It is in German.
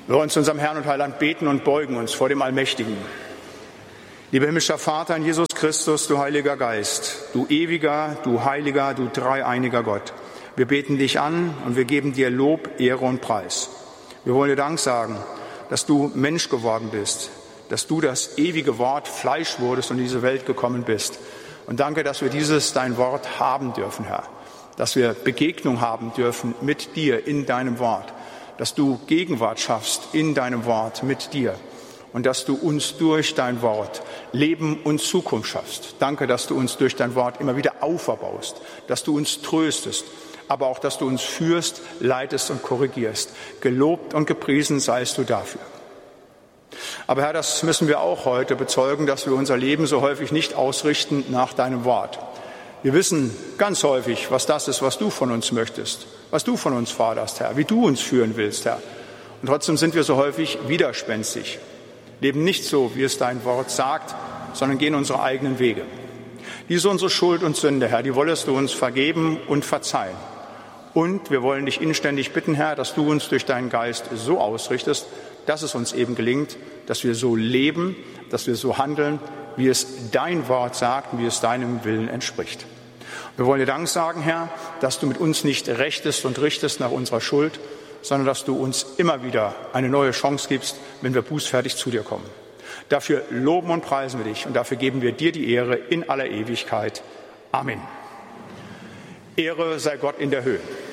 Wir wollen zu unserem Herrn und Heiland beten und beugen uns vor dem Allmächtigen. Lieber himmlischer Vater in Jesus Christus, du Heiliger Geist, du ewiger, du heiliger, du dreieiniger Gott. Wir beten dich an und wir geben dir Lob, Ehre und Preis. Wir wollen dir Dank sagen, dass du Mensch geworden bist, dass du das ewige Wort Fleisch wurdest und in diese Welt gekommen bist. Und danke, dass wir dein Wort haben dürfen, Herr. Dass wir Begegnung haben dürfen mit dir in deinem Wort. Dass du Gegenwart schaffst in deinem Wort mit dir und dass du uns durch dein Wort Leben und Zukunft schaffst. Danke, dass du uns durch dein Wort immer wieder auferbaust, dass du uns tröstest, aber auch, dass du uns führst, leitest und korrigierst. Gelobt und gepriesen seist du dafür. Aber Herr, das müssen wir auch heute bezeugen, dass wir unser Leben so häufig nicht ausrichten nach deinem Wort. Wir wissen ganz häufig, was das ist, was du von uns möchtest, was du von uns forderst, Herr, wie du uns führen willst, Herr. Und trotzdem sind wir so häufig widerspenstig, leben nicht so, wie es dein Wort sagt, sondern gehen unsere eigenen Wege. Dies ist unsere Schuld und Sünde, Herr, die wolltest du uns vergeben und verzeihen. Und wir wollen dich inständig bitten, Herr, dass du uns durch deinen Geist so ausrichtest, dass es uns eben gelingt, dass wir so leben, dass wir so handeln, wie es dein Wort sagt und wie es deinem Willen entspricht. Wir wollen dir Dank sagen, Herr, dass du mit uns nicht rechtest und richtest nach unserer Schuld, sondern dass du uns immer wieder eine neue Chance gibst, wenn wir bußfertig zu dir kommen. Dafür loben und preisen wir dich und dafür geben wir dir die Ehre in aller Ewigkeit. Amen. Ehre sei Gott in der Höhe.